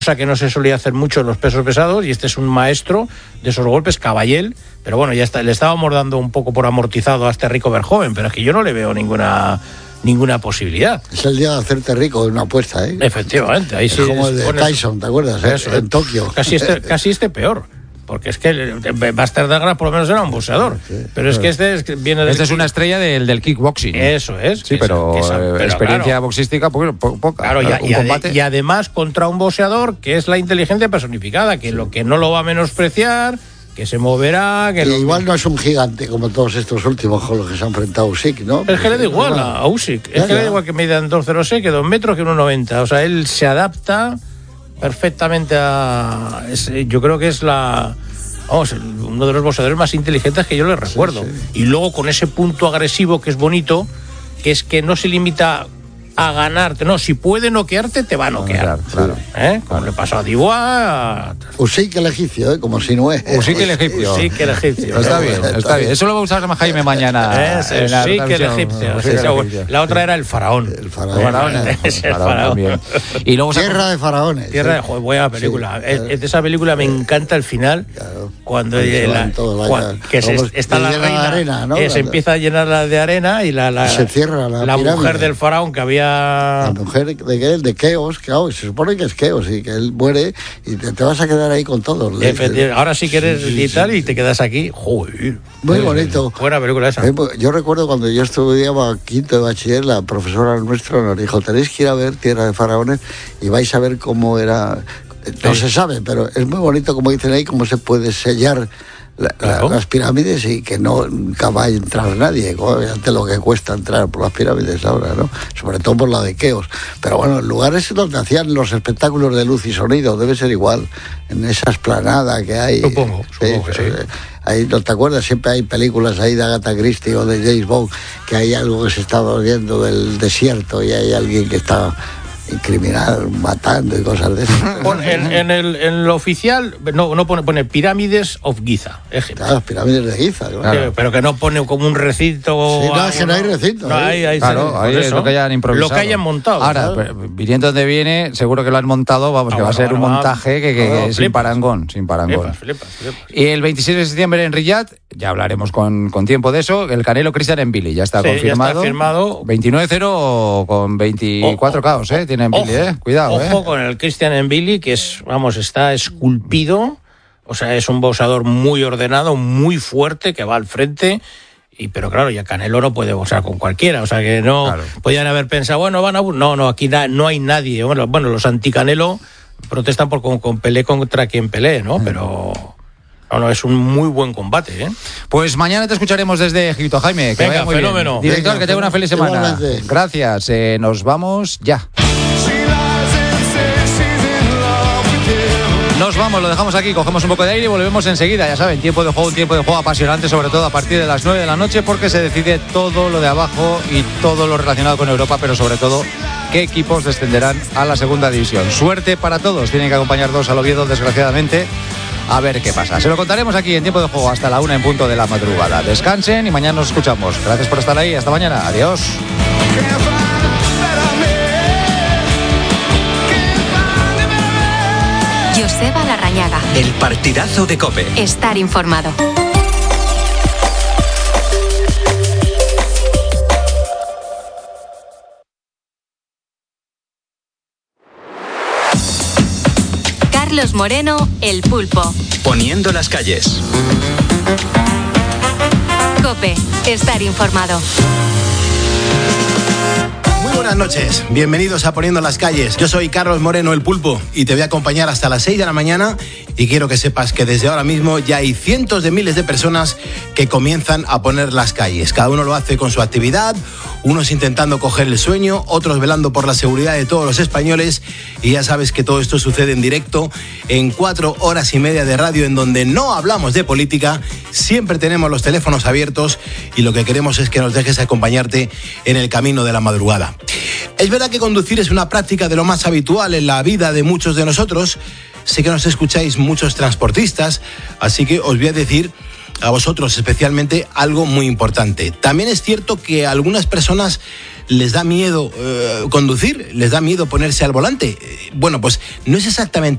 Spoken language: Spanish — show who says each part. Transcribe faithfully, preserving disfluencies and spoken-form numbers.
Speaker 1: cosa que no se solía hacer mucho en los pesos pesados, y este es un maestro de esos golpes, Caballel, pero bueno, ya está, le estábamos dando un poco por amortizado a este Rico Verhoeven, pero es que yo no le veo ninguna ninguna posibilidad.
Speaker 2: Es el día de hacerte rico en una apuesta, ¿eh?
Speaker 1: Efectivamente, ahí
Speaker 2: es
Speaker 1: sí.
Speaker 2: como el de pones... Tyson, ¿te acuerdas? Eso, en, en Tokio.
Speaker 1: Casi este, casi este peor. Porque es que Buster Douglas por lo menos era un boxeador. Sí, sí, pero es que este es, viene del...
Speaker 3: Este es una estrella del, del kickboxing.
Speaker 1: Eso es.
Speaker 3: Sí, pero,
Speaker 1: es,
Speaker 3: pero experiencia claro, boxística poca. poca
Speaker 1: claro,
Speaker 3: claro,
Speaker 1: y, y, ade- y además contra un boxeador que es la inteligencia personificada, que sí. lo que no lo va a menospreciar, que se moverá... Que
Speaker 2: y
Speaker 1: lo...
Speaker 2: igual no es un gigante como todos estos últimos con los que se ha enfrentado Usyk, ¿no?
Speaker 1: Es que le da igual a, a Usyk. Es ya, que le da igual que midan dos cero seis, que dos metros, que uno noventa. O sea, él se adapta perfectamente a... Es, yo creo que es la... Vamos, uno de los boxeadores más inteligentes que yo les recuerdo. Sí, sí. Y luego con ese punto agresivo que es bonito, que es que no se limita a ganarte. No, si puede noquearte, te va a noquear.
Speaker 3: Claro, claro.
Speaker 1: ¿Eh? Como claro. le pasó a Dubois.
Speaker 2: Usyk el egipcio, ¿eh? Como si no es.
Speaker 3: Usyk el egipcio.
Speaker 1: Usyk el egipcio.
Speaker 3: Está bien, está, está bien. Eso lo va a usar Jaime mañana.
Speaker 1: Es, en la Usyk el egipcio. Usyk el egipcio. La otra era el faraón.
Speaker 2: El faraón.
Speaker 3: El faraón, el
Speaker 1: es el faraón.
Speaker 3: También. Y luego
Speaker 2: Tierra de faraones.
Speaker 1: Tierra de joder, buena película. Sí, claro. De esa película me encanta el final. Claro. Cuando, la,
Speaker 2: todo,
Speaker 1: cuando que se, está la reina,
Speaker 2: arena, ¿no?
Speaker 1: eh, se empieza a llenar de arena y la, la,
Speaker 2: se cierra la,
Speaker 1: la mujer del faraón que había...
Speaker 2: La mujer de él, de Keos, claro, se supone que es Keos y que él muere y te, te vas a quedar ahí con todos.
Speaker 1: Ahora sí que eres sí, y tal sí, y te quedas aquí. Joder.
Speaker 2: Muy bonito.
Speaker 1: Buena película esa.
Speaker 2: Yo recuerdo cuando yo estudiaba quinto de bachiller, la profesora nuestra nos dijo, tenéis que ir a ver Tierra de Faraones y vais a ver cómo era... No sí. se sabe, pero es muy bonito, como dicen ahí, cómo se puede sellar la, claro. la, las pirámides y que no nunca va a entrar nadie, ante lo que cuesta entrar por las pirámides ahora, ¿no? Sobre todo por la de Keos. Pero bueno, lugares donde hacían los espectáculos de luz y sonido, debe ser igual, en esa esplanada que hay.
Speaker 1: Supongo, supongo que sí.
Speaker 2: Ahí, ¿no te acuerdas? Siempre hay películas ahí de Agatha Christie o de James Bond, que hay algo que se está volviendo del desierto y hay alguien que está... criminal, matando y cosas de eso.
Speaker 1: En, en, el, en lo oficial no, no pone, pone Pirámides of Giza.
Speaker 2: Claro, las pirámides de Giza. Claro.
Speaker 1: Sí, pero que no pone como un recinto.
Speaker 2: Sí, no, es que no hay recinto.
Speaker 1: No, hay, hay,
Speaker 3: claro, ahí es lo que hayan improvisado.
Speaker 1: Lo que hayan montado.
Speaker 3: Ahora, claro. viniendo donde viene, seguro que lo han montado, vamos, ah, que va bueno, a ser bueno, un montaje que, que, no, que sin parangón, sin parangón.
Speaker 1: Flipas, flipas, flipas.
Speaker 3: Y el veintiséis de septiembre en Riyadh, ya hablaremos con, con tiempo de eso, el Canelo Cristian Mbili, ya está
Speaker 1: sí,
Speaker 3: confirmado.
Speaker 1: Ya está firmado.
Speaker 3: veintinueve cero con veinticuatro oh, caos, ¿eh? Tiene Mbili, ¿eh? Cuidado.
Speaker 1: Ojo
Speaker 3: eh.
Speaker 1: con el Christian Mbili, que es, vamos, está esculpido, o sea, es un boxeador muy ordenado, muy fuerte, que va al frente, y pero claro, ya Canelo no puede boxear con cualquiera, o sea que no claro. podían haber pensado, bueno, van a... No, no, aquí na, no hay nadie, bueno, bueno los anti-Canelo protestan por con, con pelee contra quien pelee, ¿no? Pero... No, no, es un muy buen combate, ¿eh?
Speaker 3: Pues mañana te escucharemos desde Egipto, Jaime. Que
Speaker 1: Venga,
Speaker 3: vaya muy
Speaker 1: fenómeno.
Speaker 3: Bien. Director,
Speaker 2: Venga,
Speaker 3: que tenga una feliz semana.
Speaker 2: Igualmente.
Speaker 3: Gracias. Eh, nos vamos ya. Nos vamos, lo dejamos aquí, cogemos un poco de aire y volvemos enseguida. Ya saben, tiempo de juego, un tiempo de juego apasionante, sobre todo a partir de las nueve de la noche, porque se decide todo lo de abajo y todo lo relacionado con Europa, pero sobre todo qué equipos descenderán a la segunda división. Suerte para todos. Tienen que acompañarnos al Oviedo, desgraciadamente. A ver qué pasa. Se lo contaremos aquí en tiempo de juego hasta la una en punto de la madrugada. Descansen y mañana nos escuchamos. Gracias por estar ahí. Hasta mañana. Adiós.
Speaker 4: Joseba Larrañaga.
Speaker 5: El partidazo de COPE.
Speaker 4: Estar informado. Carlos Moreno, El Pulpo.
Speaker 5: Poniendo las calles.
Speaker 4: COPE. Estar informado.
Speaker 6: Muy buenas noches, bienvenidos a Poniendo las Calles. Yo soy Carlos Moreno, El Pulpo, y te voy a acompañar hasta las seis de la mañana y quiero que sepas que desde ahora mismo ya hay cientos de miles de personas que comienzan a poner las calles. Cada uno lo hace con su actividad, unos intentando coger el sueño, otros velando por la seguridad de todos los españoles, y ya sabes que todo esto sucede en directo en cuatro horas y media de radio en donde no hablamos de política, siempre tenemos los teléfonos abiertos y lo que queremos es que nos dejes acompañarte en el camino de la madrugada. Es verdad que conducir es una práctica de lo más habitual en la vida de muchos de nosotros. Sé que nos escucháis muchos transportistas, así que os voy a decir a vosotros especialmente algo muy importante. También es cierto que a algunas personas les da miedo eh, conducir, les da miedo ponerse al volante. Eh, bueno, pues no es exactamente